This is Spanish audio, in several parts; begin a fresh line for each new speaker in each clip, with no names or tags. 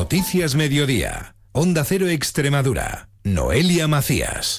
Noticias Mediodía. Onda Cero Extremadura. Noelia Macías.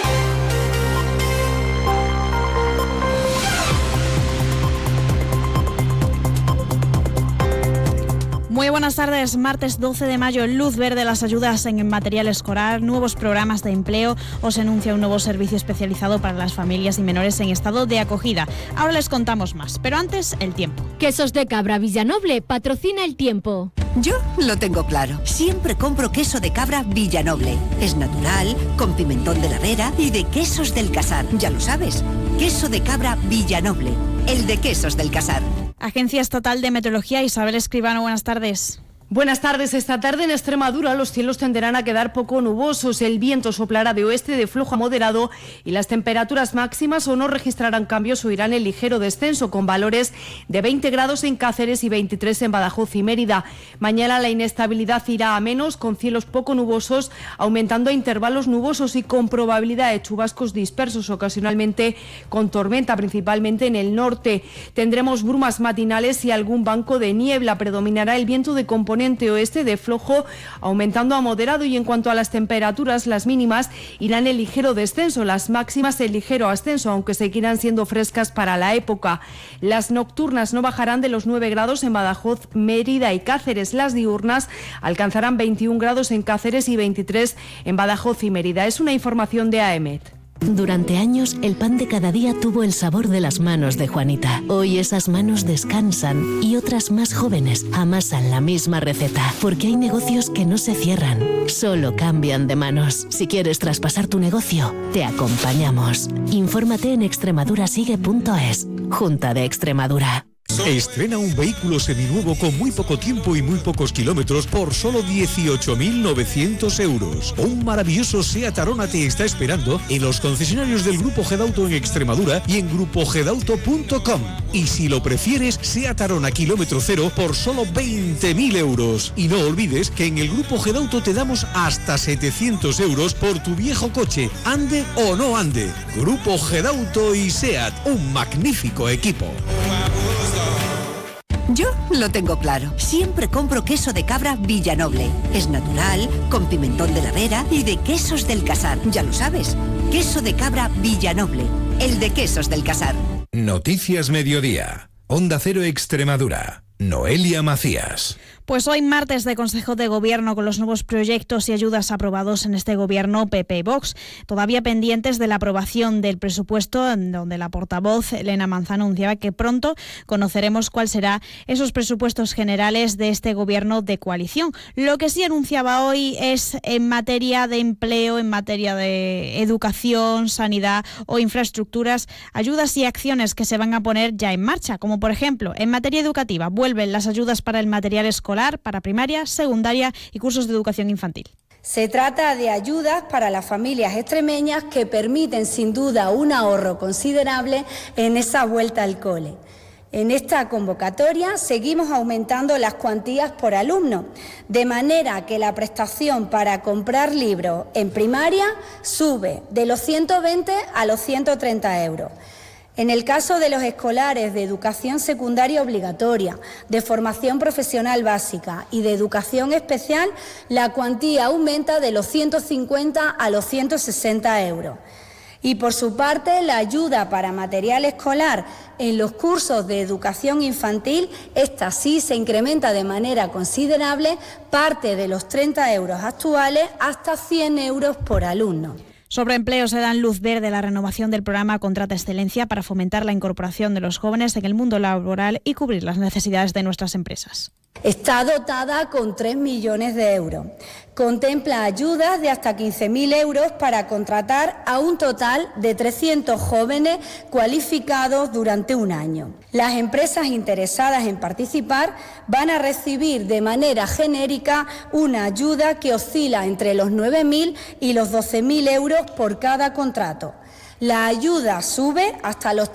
Muy buenas tardes. Martes 12 de mayo, luz verde las ayudas en material escolar, nuevos programas de empleo. Os anuncia un nuevo servicio especializado para las familias y menores en estado de acogida. Ahora les contamos más, pero antes el tiempo.
Quesos de Cabra Villanoble patrocina el tiempo.
Yo lo tengo claro. Siempre compro queso de cabra Villanoble. Es natural, con pimentón de la Vera y de Quesos del Casar. Ya lo sabes. Queso de cabra Villanoble. El de Quesos del Casar.
Agencia Estatal de Meteorología, Isabel Escribano, buenas tardes.
Buenas tardes. Esta tarde en Extremadura los cielos tenderán a quedar poco nubosos, el viento soplará de oeste de flojo a moderado y las temperaturas máximas o no registrarán cambios o irán en ligero descenso, con valores de 20 grados en Cáceres y 23 en Badajoz y Mérida. Mañana la inestabilidad irá a menos, con cielos poco nubosos, aumentando a intervalos nubosos y con probabilidad de chubascos dispersos, ocasionalmente con tormenta, principalmente en el norte. Tendremos brumas matinales y algún banco de niebla. Predominará el viento de componente oeste de flojo, aumentando a moderado, y en cuanto a las temperaturas, las mínimas irán en ligero descenso, las máximas en ligero ascenso, aunque seguirán siendo frescas para la época. Las nocturnas no bajarán de los 9 grados en Badajoz, Mérida y Cáceres. Las diurnas alcanzarán 21 grados en Cáceres y 23 en Badajoz y Mérida. Es una información de AEMET.
Durante años, el pan de cada día tuvo el sabor de las manos de Juanita. Hoy esas manos descansan y otras más jóvenes amasan la misma receta, porque hay negocios que no se cierran, solo cambian de manos. Si quieres traspasar tu negocio, te acompañamos. Infórmate en extremadurasigue.es. Junta de Extremadura.
Estrena un vehículo seminuevo con muy poco tiempo y muy pocos kilómetros por solo 18.900 euros. Un maravilloso SEAT Arona te está esperando en los concesionarios del Grupo Gedauto en Extremadura y en grupogedauto.com. Y si lo prefieres, SEAT Arona kilómetro cero por solo 20.000 euros. Y no olvides que en el Grupo Gedauto te damos hasta 700 euros por tu viejo coche, ande o no ande. Grupo Gedauto y SEAT, un magnífico equipo.
Yo lo tengo claro. Siempre compro queso de cabra Villanoble. Es natural, con pimentón de la Vera y de Quesos del Casar. Ya lo sabes. Queso de cabra Villanoble. El de Quesos del Casar.
Noticias Mediodía. Onda Cero Extremadura. Noelia Macías.
Pues hoy martes de Consejo de Gobierno con los nuevos proyectos y ayudas aprobados en este Gobierno PP y Vox, todavía pendientes de la aprobación del presupuesto, donde la portavoz Elena Manzano anunciaba que pronto conoceremos cuál será esos presupuestos generales de este Gobierno de coalición. Lo que sí anunciaba hoy es en materia de empleo, en materia de educación, sanidad o infraestructuras, ayudas y acciones que se van a poner ya en marcha, como por ejemplo en materia educativa vuelven las ayudas para el material escolar, para primaria, secundaria y cursos de educación infantil.
Se trata de ayudas para las familias extremeñas que permiten sin duda un ahorro considerable en esa vuelta al cole. En esta convocatoria seguimos aumentando las cuantías por alumno, de manera que la prestación para comprar libros en primaria sube de los 120 a los 130 euros. En el caso de los escolares de educación secundaria obligatoria, de formación profesional básica y de educación especial, la cuantía aumenta de los 150 a los 160 euros. Y por su parte, la ayuda para material escolar en los cursos de educación infantil, esta sí se incrementa de manera considerable, parte de los 30 euros actuales hasta 100 euros por alumno.
Sobre empleo se dan luz verde a la renovación del programa Contrata Excelencia para fomentar la incorporación de los jóvenes en el mundo laboral y cubrir las necesidades de nuestras empresas.
Está dotada con 3 millones de euros. Contempla ayudas de hasta 15.000 euros para contratar a un total de 300 jóvenes cualificados durante un año. Las empresas interesadas en participar van a recibir de manera genérica una ayuda que oscila entre los 9.000 y los 12.000 euros por cada contrato. La ayuda sube hasta los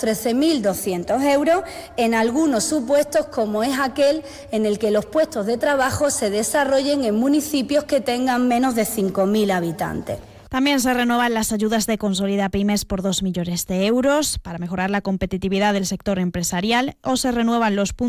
13.200 euros en algunos supuestos, como es aquel en el que los puestos de trabajo se desarrollen en municipios que tengan menos de 5.000 habitantes.
También se renuevan las ayudas de Consolida Pymes por 2 millones de euros para mejorar la competitividad del sector empresarial, o se renuevan los puntos